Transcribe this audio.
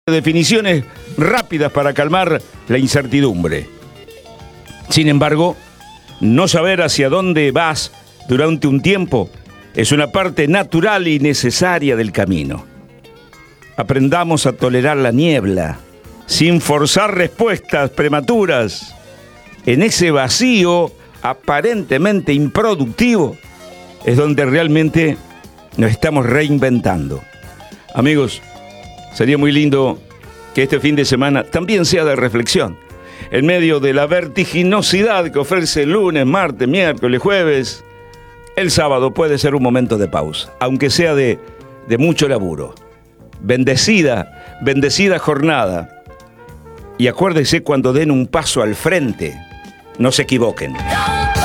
Definiciones rápidas para calmar la incertidumbre. Sin embargo, no saber hacia dónde vas durante un tiempo es una parte natural y necesaria del camino. Aprendamos a tolerar la niebla, sin forzar respuestas prematuras. En ese vacío aparentemente improductivo es donde realmente nos estamos reinventando. Amigos, sería muy lindo que este fin de semana también sea de reflexión. En medio de la vertiginosidad que ofrece lunes, martes, miércoles, jueves, el sábado puede ser un momento de pausa, aunque sea de mucho laburo. Bendecida jornada. Y acuérdense, cuando den un paso al frente, no se equivoquen.